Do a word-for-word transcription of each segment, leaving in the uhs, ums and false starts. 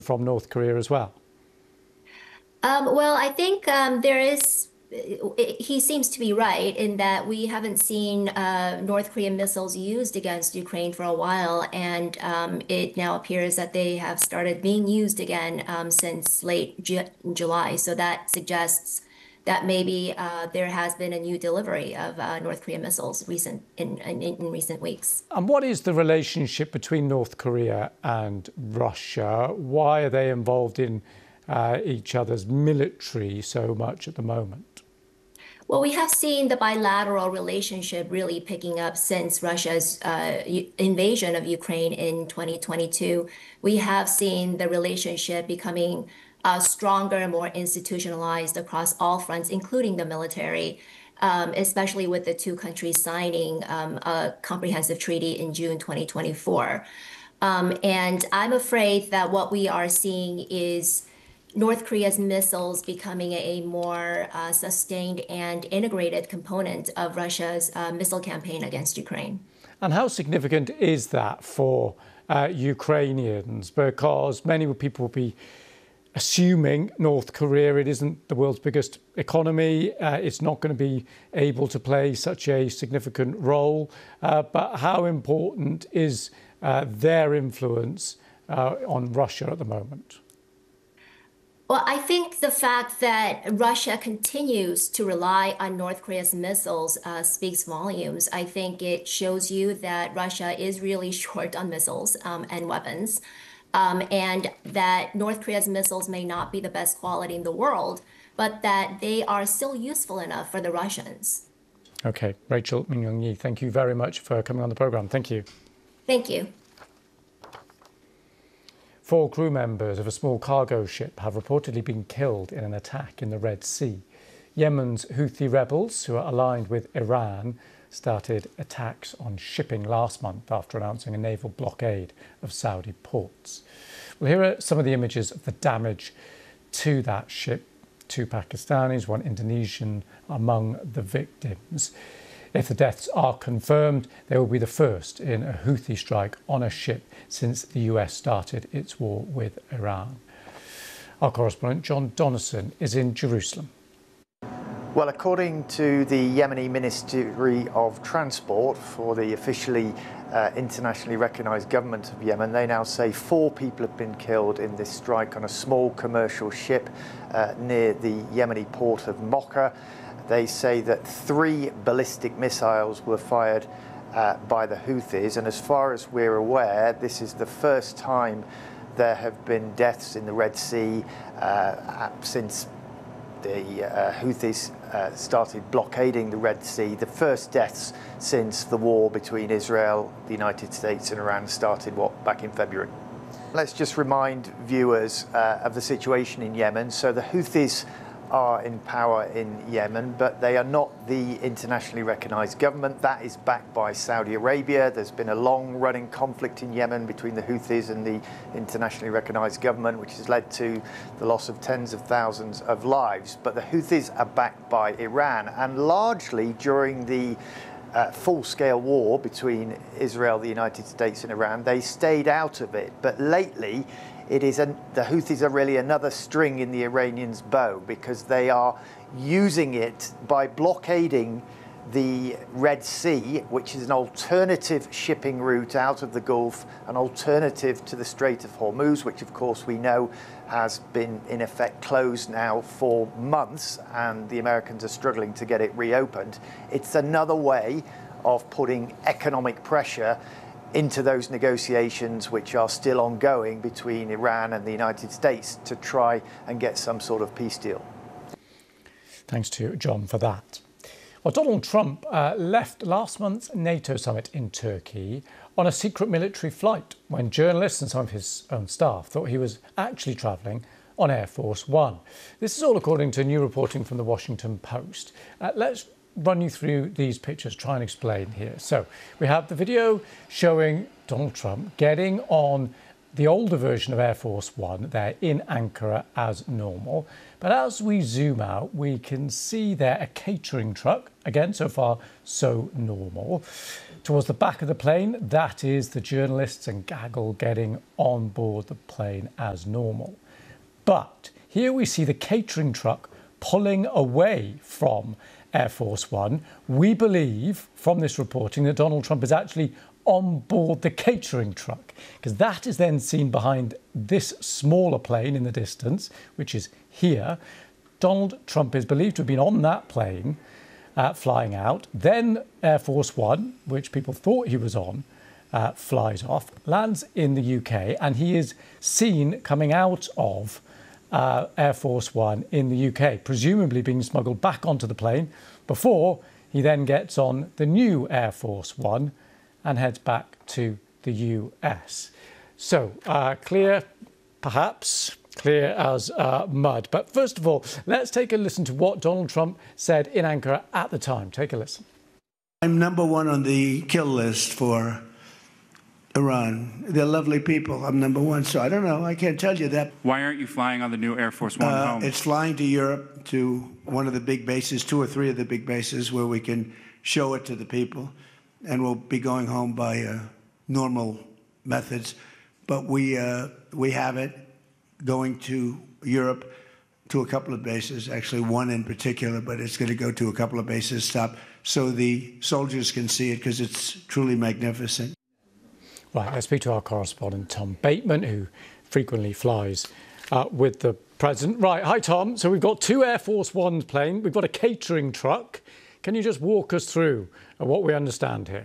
from North Korea as well? Um, well, I think um, there is, he seems to be right in that we haven't seen uh, North Korean missiles used against Ukraine for a while, and um, it now appears that they have started being used again um, since late Ju July. So that suggests that maybe uh, there has been a new delivery of uh, North Korean missiles recent in, in, in recent weeks. And what is the relationship between North Korea and Russia? Why are they involved in uh, each other's military so much at the moment? Well, we have seen the bilateral relationship really picking up since Russia's uh, invasion of Ukraine in twenty twenty-two. We have seen the relationship becoming uh, stronger and more institutionalized across all fronts, including the military, um, especially with the two countries signing um, a comprehensive treaty in June twenty twenty-four. Um, and I'm afraid that what we are seeing is North Korea's missiles becoming a more uh, sustained and integrated component of Russia's uh, missile campaign against Ukraine. And how significant is that for uh, Ukrainians? Because many people will be assuming North Korea, it isn't the world's biggest economy, uh, it's not going to be able to play such a significant role. Uh, but how important is uh, their influence uh, on Russia at the moment? Well, I think the fact that Russia continues to rely on North Korea's missiles uh, speaks volumes. I think it shows you that Russia is really short on missiles um, and weapons, um, and that North Korea's missiles may not be the best quality in the world, but that they are still useful enough for the Russians. Okay, Rachel Minyoung-Yi, thank you very much for coming on the programme. Thank you. Thank you. Four crew members of a small cargo ship have reportedly been killed in an attack in the Red Sea. Yemen's Houthi rebels, who are aligned with Iran, started attacks on shipping last month after announcing a naval blockade of Saudi ports. Well, here are some of the images of the damage to that ship. Two Pakistanis, one Indonesian among the victims. If the deaths are confirmed, they will be the first in a Houthi strike on a ship since the U S started its war with Iran. Our correspondent John Donnison is in Jerusalem. Well, according to the Yemeni Ministry of Transport, for the officially uh, internationally recognised government of Yemen, they now say four people have been killed in this strike on a small commercial ship uh, near the Yemeni port of Mocha. They say that three ballistic missiles were fired uh, by the Houthis, and as far as we're aware, this is the first time there have been deaths in the Red Sea uh, since the uh, Houthis uh, started blockading the Red Sea. The first deaths since the war between Israel, the United States and Iran started, what, back in February. Let's just remind viewers uh, of the situation in Yemen. So the Houthis are in power in Yemen, but they are not the internationally recognized government. That is backed by Saudi Arabia. There's been a long-running conflict in Yemen between the Houthis and the internationally recognized government, which has led to the loss of tens of thousands of lives. But the Houthis are backed by Iran, and largely during the uh, full-scale war between Israel, the United States and Iran, they stayed out of it. But lately, It is an, the Houthis are really another string in the Iranians' bow, because they are using it by blockading the Red Sea, which is an alternative shipping route out of the Gulf, an alternative to the Strait of Hormuz, which of course we know has been in effect closed now for months, and the Americans are struggling to get it reopened. It's another way of putting economic pressure into those negotiations which are still ongoing between Iran and the United States to try and get some sort of peace deal. Thanks to John for that. Well, Donald Trump uh, left last month's NATO summit in Turkey on a secret military flight when journalists and some of his own staff thought he was actually travelling on Air Force One. This is all according to new reporting from the Washington Post. Uh, let's run you through these pictures, try and explain here. So we have the video showing Donald Trump getting on the older version of Air Force One there in Ankara as normal. But as we zoom out, we can see there a catering truck. Again, so far, so normal. Towards the back of the plane, that is the journalists and gaggle getting on board the plane as normal. But here we see the catering truck pulling away from Air Force One. We believe from this reporting that Donald Trump is actually on board the catering truck, because that is then seen behind this smaller plane in the distance, which is here. Donald Trump is believed to have been on that plane uh, flying out. Then Air Force One, which people thought he was on, uh, flies off, lands in the U K, and he is seen coming out of uh, Air Force One in the U K, presumably being smuggled back onto the plane before he then gets on the new Air Force One and heads back to the U S. So, uh, clear, perhaps, clear as uh, mud. But first of all, let's take a listen to what Donald Trump said in Ankara at the time. Take a listen. I'm number one on the kill list for Iran. They're lovely people. I'm number one, so I don't know. I can't tell you that. Why aren't you flying on the new Air Force One uh, home? It's flying to Europe, to one of the big bases, two or three of the big bases, where we can show it to the people. And we'll be going home by uh, normal methods. But we uh, we have it going to Europe, to a couple of bases, actually one in particular, but it's going to go to a couple of bases, stop, so the soldiers can see it, because it's truly magnificent. Right, let's speak to our correspondent, Tom Bateman, who frequently flies uh, with the president. Right, hi, Tom. So we've got two Air Force Ones playing. We've got a catering truck. Can you just walk us through what we understand here?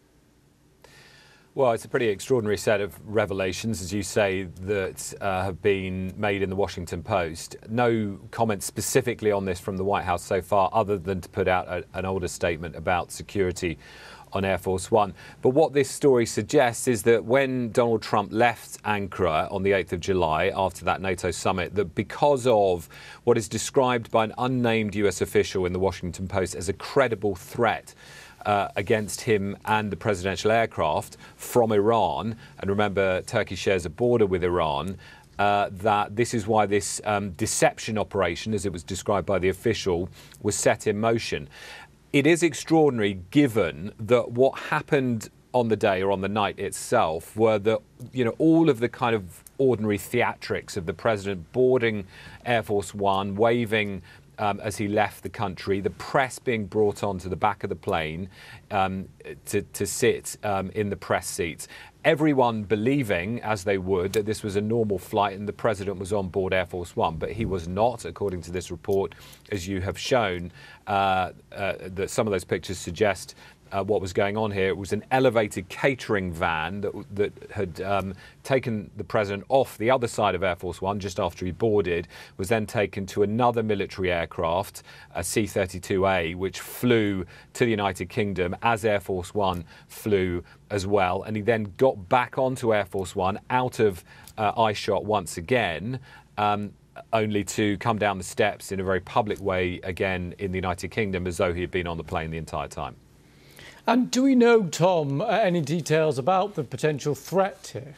Well, it's a pretty extraordinary set of revelations, as you say, that uh, have been made in the Washington Post. No comment specifically on this from the White House so far, other than to put out a, an older statement about security on Air Force One. But what this story suggests is that when Donald Trump left Ankara on the eighth of July, after that NATO summit, that because of what is described by an unnamed U S official in the Washington Post as a credible threat uh, against him and the presidential aircraft from Iran, and remember, Turkey shares a border with Iran, Uh, that this is why this um, deception operation, as it was described by the official, was set in motion. It is extraordinary, given that what happened on the day or on the night itself were that, you know, all of the kind of ordinary theatrics of the president boarding Air Force One, waving um, as he left the country, the press being brought onto the back of the plane um, to, to sit um, in the press seats. Everyone believing, as they would, that this was a normal flight and the president was on board Air Force One, but he was not, according to this report, as you have shown, uh, uh, that some of those pictures suggest uh, what was going on here. It was an elevated catering van that, that had um, taken the president off the other side of Air Force One just after he boarded, was then taken to another military aircraft, a C thirty-two A, which flew to the United Kingdom as Air Force One flew as well. And he then got back onto Air Force One, out of uh, eyeshot once again, um, only to come down the steps in a very public way again in the United Kingdom, as though he had been on the plane the entire time. And do we know, Tom, uh, any details about the potential threat here?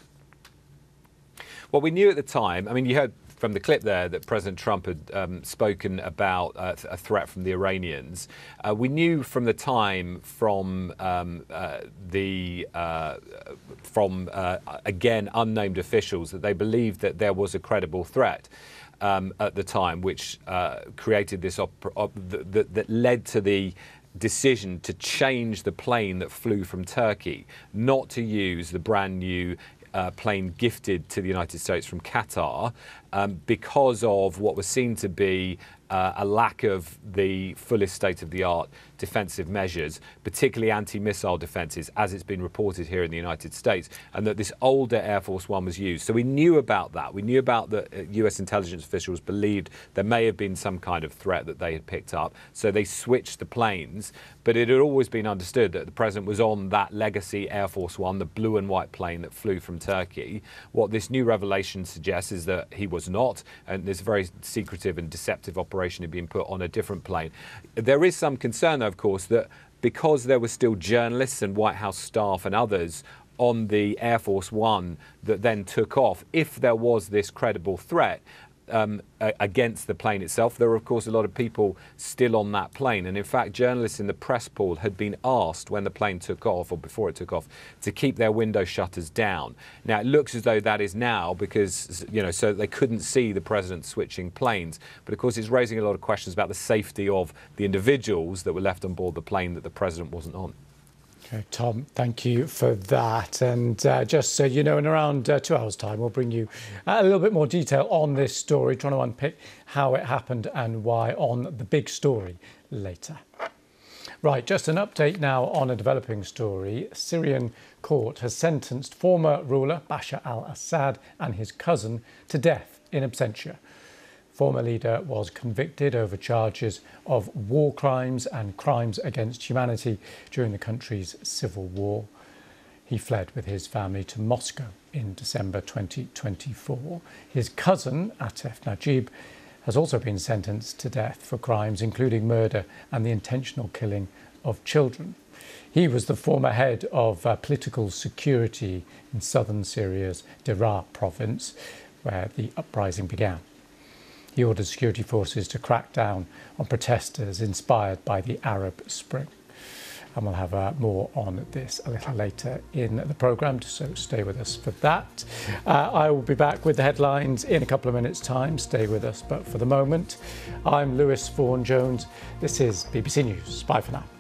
Well, we knew at the time, I mean, you heard from the clip there that President Trump had um, spoken about uh, a threat from the Iranians. Uh, we knew from the time from um, uh, the uh, from uh, again unnamed officials that they believed that there was a credible threat um, at the time, which uh, created this op- op- that, that led to the decision to change the plane that flew from Turkey, not to use the brand new Uh, plane gifted to the United States from Qatar, um, because of what was seen to be uh, a lack of the fullest state-of-the-art defensive measures, particularly anti-missile defences, as it's been reported here in the United States, and that this older Air Force One was used. So we knew about that. We knew about that. U S intelligence officials believed there may have been some kind of threat that they had picked up. So they switched the planes. But it had always been understood that the president was on that legacy Air Force One, the blue and white plane that flew from Turkey. What this new revelation suggests is that he was not, and this very secretive and deceptive operation had been put on a different plane. There is some concern, of course, that because there were still journalists and White House staff and others on the Air Force One that then took off, if there was this credible threat, um, against the plane itself. There were, of course, a lot of people still on that plane. And in fact, journalists in the press pool had been asked when the plane took off, or before it took off, to keep their window shutters down. Now, it looks as though that is now because, you know, so they couldn't see the president switching planes. But of course, it's raising a lot of questions about the safety of the individuals that were left on board the plane that the president wasn't on. Okay, Tom, thank you for that. And uh, just so you know, in around uh, two hours' time, we'll bring you a little bit more detail on this story, trying to unpick how it happened and why on The Big Story later. Right, just an update now on a developing story. Syrian court has sentenced former ruler Bashar al-Assad and his cousin to death in absentia. Former leader was convicted over charges of war crimes and crimes against humanity during the country's civil war. He fled with his family to Moscow in December twenty twenty-four. His cousin, Atef Najib, has also been sentenced to death for crimes including murder and the intentional killing of children. He was the former head of uh, political security in southern Syria's Daraa province, where the uprising began. He ordered security forces to crack down on protesters inspired by the Arab Spring. And we'll have uh, more on this a little later in the programme, so stay with us for that. Uh, I will be back with the headlines in a couple of minutes' time. Stay with us. But for the moment, I'm Lewis Vaughan-Jones. This is B B C News. Bye for now.